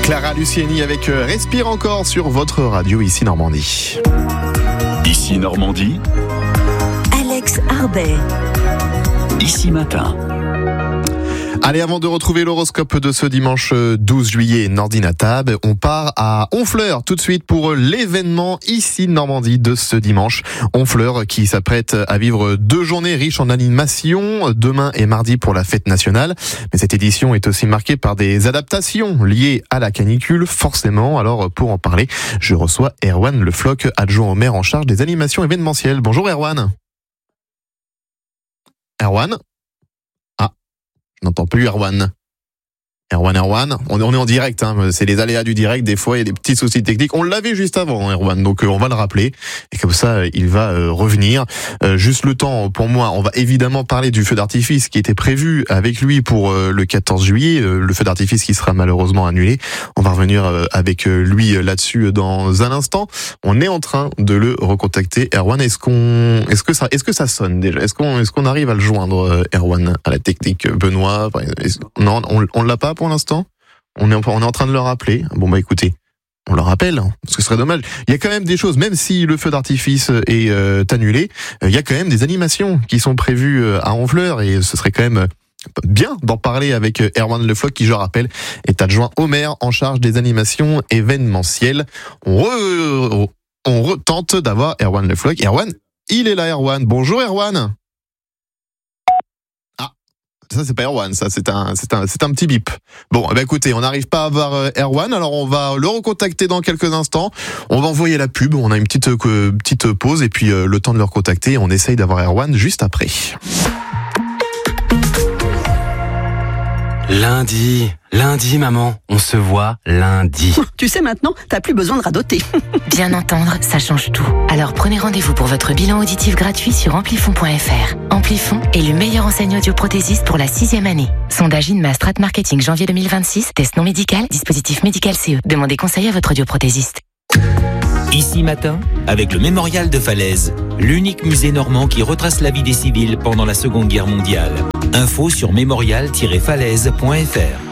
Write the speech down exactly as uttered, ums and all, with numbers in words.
Clara Luciani avec Respire encore sur votre radio ici Normandie. Ici Normandie. Alex Arbet. Ici Matin. Allez, avant de retrouver l'horoscope de ce dimanche douze juillet, Nordinatab, on part à Honfleur tout de suite pour l'événement ici Normandie de ce dimanche. Honfleur qui s'apprête à vivre deux journées riches en animation, demain et mardi pour la fête nationale. Mais cette édition est aussi marquée par des adaptations liées à la canicule, forcément. Alors, pour en parler, je reçois Erwan Le Floch, adjoint au maire en charge des animations événementielles. Bonjour Erwan. Erwan? Je n'entends plus Erwan. Erwan, Erwan, on est en direct, hein. C'est les aléas du direct, des fois il y a des petits soucis techniques. On l'avait juste avant, Erwan, donc euh, on va le rappeler, et comme ça il va euh, revenir. Euh, juste le temps pour moi, on va évidemment parler du feu d'artifice qui était prévu avec lui pour euh, le quatorze juillet, euh, le feu d'artifice qui sera malheureusement annulé. On va revenir euh, avec euh, lui euh, là-dessus dans un instant. On est en train de le recontacter. Erwan, est-ce qu'on, est-ce que ça, est-ce que ça sonne déjà? Est-ce qu'on, est-ce qu'on arrive à le joindre, euh, Erwan, à la technique? Benoît, non, on, on l'a pas pour l'instant. On est, on est en train de le rappeler. Bon bah écoutez, on le rappelle, parce que ce serait dommage. Il y a quand même des choses, même si le feu d'artifice est euh, annulé, il y a quand même des animations qui sont prévues à Honfleur, et ce serait quand même bien d'en parler avec Erwan Le Floch, qui, je rappelle, est adjoint au maire en charge des animations événementielles. On, re, on retente d'avoir Erwan Le Floch. Erwan, il est là, Erwan. Bonjour Erwan. Ça, c'est pas Erwan, ça, c'est un, c'est un, c'est un petit bip. Bon, bah écoutez, on n'arrive pas à avoir Erwan, alors on va le recontacter dans quelques instants. On va envoyer la pub, on a une petite, euh, petite pause, et puis euh, le temps de le recontacter, on essaye d'avoir Erwan juste après. Lundi, lundi maman, on se voit lundi. Tu sais maintenant, t'as plus besoin de radoter. Bien entendre, ça change tout. Alors prenez rendez-vous pour votre bilan auditif gratuit sur amplifon point f r. Amplifon est le meilleur enseigne audioprothésiste pour la sixième année. Sondage INMA Strat Marketing janvier deux mille vingt-six, test non médical, dispositif médical C E. Demandez conseil à votre audioprothésiste. Ici Matin, avec le Mémorial de Falaise, l'unique musée normand qui retrace la vie des civils pendant la Seconde Guerre mondiale. Info sur mémorial tiret falaise point f r.